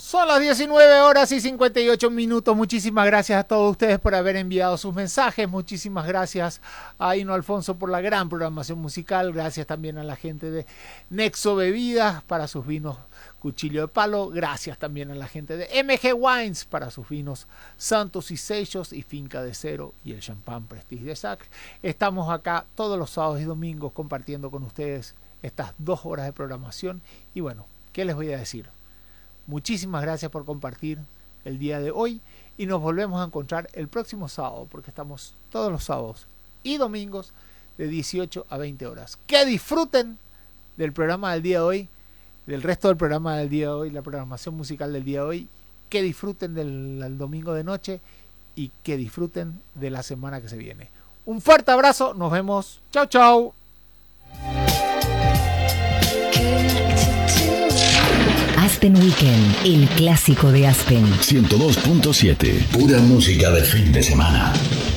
Son las 19 horas y 58 minutos. Muchísimas gracias a todos ustedes por haber enviado sus mensajes. Muchísimas gracias a Hino Alfonso por la gran programación musical. Gracias también a la gente de Nexo Bebidas para sus vinos Cuchillo de Palo. Gracias también a la gente de MG Wines para sus vinos Santos y Sellos y Finca de Cero y el champán Prestige de Sacre. Estamos acá todos los sábados y domingos compartiendo con ustedes estas 2 horas de programación. Y bueno, ¿qué les voy a decir? Muchísimas gracias por compartir el día de hoy y nos volvemos a encontrar el próximo sábado porque estamos todos los sábados y domingos de 18 a 20 horas. Que disfruten del programa del día de hoy, del resto del programa del día de hoy, la programación musical del día de hoy. Que disfruten del domingo de noche y que disfruten de la semana que se viene. Un fuerte abrazo, nos vemos. Chau, chau. Aspen Weekend, el clásico de Aspen. 102.7, pura música de fin de semana.